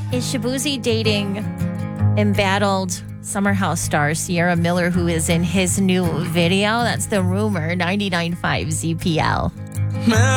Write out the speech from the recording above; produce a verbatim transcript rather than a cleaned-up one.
Is Shabuzi dating embattled Summer House star Sierra Miller, who is in his new video? That's the rumor. ninety-nine point five Z P L.